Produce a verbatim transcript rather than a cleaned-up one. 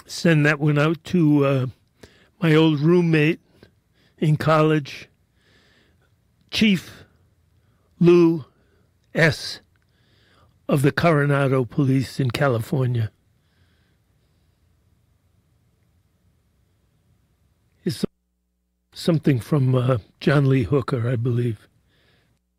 Send that one out to uh, my old roommate in college, Chief Lou S. of the Coronado Police in California. It's something from uh, John Lee Hooker, I believe.